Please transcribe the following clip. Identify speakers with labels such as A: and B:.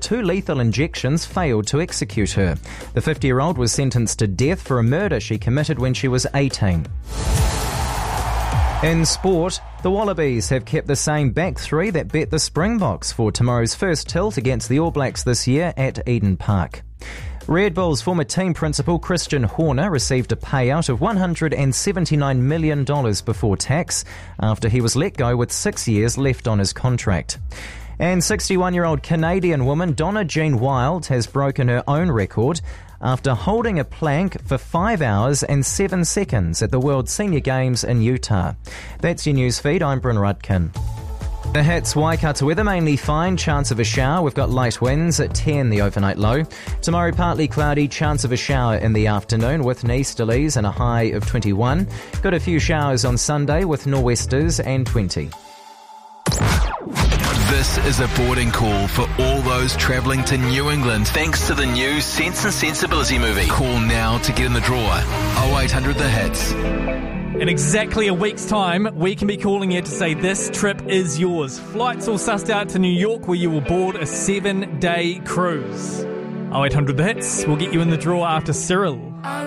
A: 2 lethal injections failed to execute her. The 50-year-old was sentenced to death for a murder she committed when she was 18. In sport, the Wallabies have kept the same back three that bet the Springboks for tomorrow's first tilt against the All Blacks this year at Eden Park. Red Bull's former team principal Christian Horner received a payout of $179 million before tax after he was let go with 6 years left on his contract. And 61-year-old Canadian woman Donna Jean Wild has broken her own record after holding a plank for 5 hours and 7 seconds at the World Senior Games in Utah. That's your news feed. I'm Bryn Rudkin. The Hits Waikato weather, mainly fine, chance of a shower. We've got light winds at 10, the overnight low. Tomorrow, partly cloudy, chance of a shower in the afternoon with easterlies and a high of 21. Got a few showers on Sunday with nor'westers and 20.
B: This is a boarding call for all those travelling to New England thanks to the new Sense and Sensibility movie. Call now to get in the draw. 0800 The Hits.
C: In exactly a week's time, we can be calling you to say this trip is yours. Flights all sussed out to New York where you will board a 7-day cruise. 0800 The Hits will get you in the draw after Cyril.